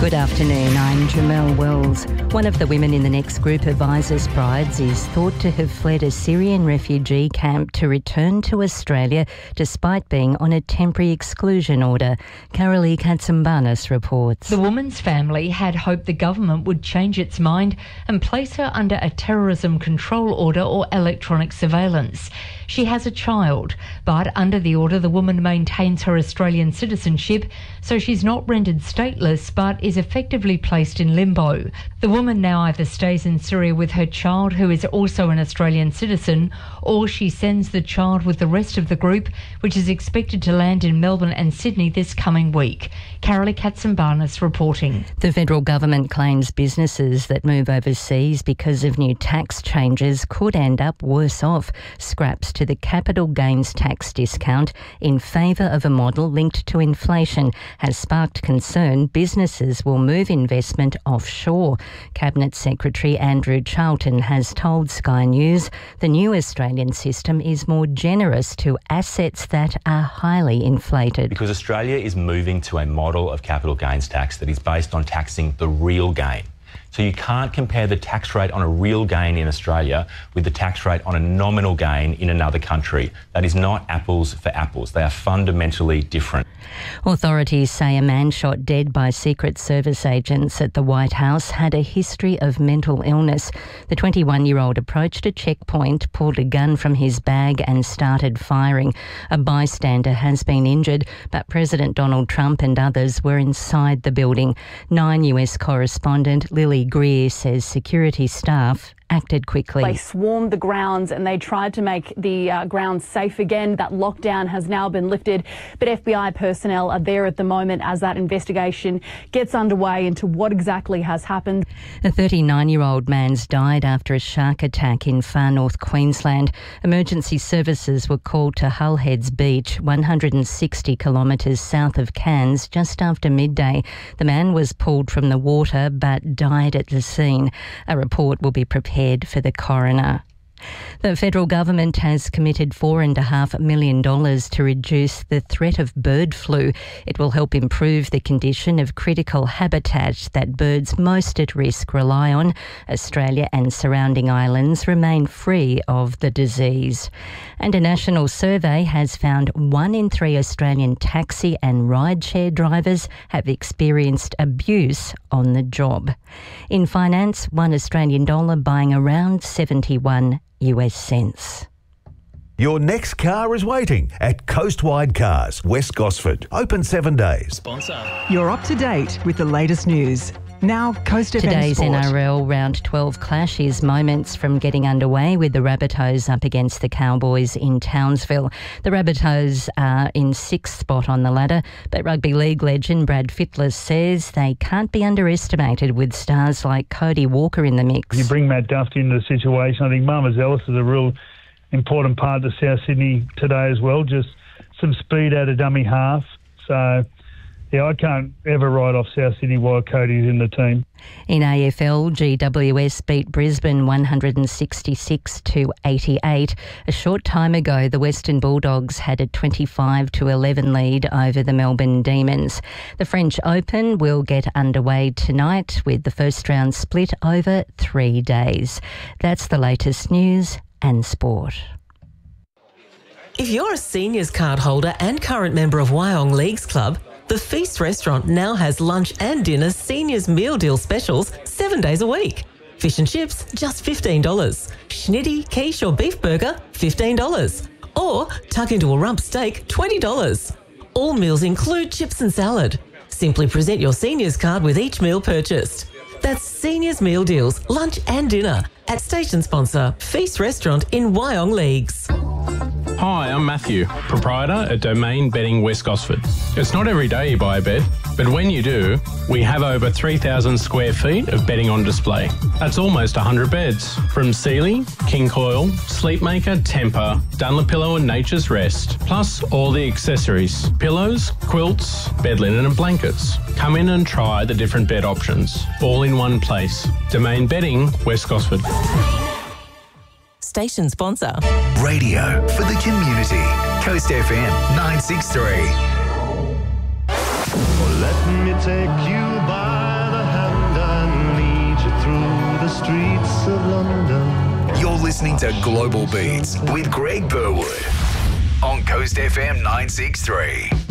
Good afternoon, I'm Jamelle Wells. One of the women in the next group of ISIS brides is thought to have fled a Syrian refugee camp to return to Australia despite being on a temporary exclusion order. Carolee Katsimbanis reports. The woman's family had hoped the government would change its mind and place her under a terrorism control order or electronic surveillance. She has a child, but under the order the woman maintains her Australian citizenship, so she's not rendered stateless but is effectively placed in limbo. The woman now either stays in Syria with her child, who is also an Australian citizen, or she sends the child with the rest of the group, which is expected to land in Melbourne and Sydney this coming week. Carolee Katsimbanis reporting. The federal government claims businesses that move overseas because of new tax changes could end up worse off. Scraps to the capital gains tax discount in favour of a model linked to inflation has sparked concern businesses will move investment offshore. Cabinet Secretary Andrew Charlton has told Sky News the new Australian system is more generous to assets that are highly inflated. Because Australia is moving to a model of capital gains tax that is based on taxing the real gain. So you can't compare the tax rate on a real gain in Australia with the tax rate on a nominal gain in another country. That is not apples for apples. They are fundamentally different. Authorities say a man shot dead by Secret Service agents at the White House had a history of mental illness. The 21-year-old approached a checkpoint, pulled a gun from his bag and started firing. A bystander has been injured, but President Donald Trump and others were inside the building. 9 US correspondent Lily Greer says security staff acted quickly. They swarmed the grounds and they tried to make the grounds safe again. That lockdown has now been lifted, but FBI personnel are there at the moment as that investigation gets underway into what exactly has happened. A 39-year-old man's died after a shark attack in far north Queensland. Emergency services were called to Hull Heads Beach, 160 kilometres south of Cairns, just after midday. The man was pulled from the water but died at the scene. A report will be prepared for the coroner. The federal government has committed $4.5 million to reduce the threat of bird flu. It will help improve the condition of critical habitat that birds most at risk rely on. Australia and surrounding islands remain free of the disease. And a national survey has found 1 in 3 Australian taxi and rideshare drivers have experienced abuse on the job. In finance, $1 Australian dollar buying around 71 US cents. Your next car is waiting at Coastwide Cars, West Gosford. Open 7 days. Sponsor. You're up to date with the latest news. Now, Coast FM Today's Sport. NRL Round 12 clash is moments from getting underway with the Rabbitohs up against the Cowboys in Townsville. The Rabbitohs are in 6th spot on the ladder, but rugby league legend Brad Fittler says they can't be underestimated with stars like Cody Walker in the mix. You bring Matt Duffy into the situation. I think Mama Ellis is a real important part to South Sydney today as well. Just some speed out of dummy half. So, yeah, I can't ever write off South Sydney while Cody's in the team. In AFL, GWS beat Brisbane 166-88. A short time ago, the Western Bulldogs had a 25-11 lead over the Melbourne Demons. The French Open will get underway tonight with the first round split over 3 days. That's the latest news and sport. If you're a seniors card holder and current member of Wyong Leagues Club, the Feast restaurant now has lunch and dinner seniors meal deal specials 7 days a week. Fish and chips, just $15. Schnitty, quiche or beef burger, $15. Or tuck into a rump steak, $20. All meals include chips and salad. Simply present your seniors card with each meal purchased. That's seniors meal deals, lunch and dinner at station sponsor Feast Restaurant in Wyong Leagues. Hi, I'm Matthew, proprietor at Domain Bedding West Gosford. It's not every day you buy a bed, but when you do, we have over 3,000 square feet of bedding on display. That's almost 100 beds, from Sealy, King Coil, Sleepmaker, Tempur, Dunlopillow and Nature's Rest, plus all the accessories, pillows, quilts, bed linen and blankets. Come in and try the different bed options, all in one place. Domain Bedding West Gosford. Station sponsor. Radio for the community. Coast FM 963. Let me take you by of London. You're listening to Global Beats with Greg Burwood on Coast FM 963.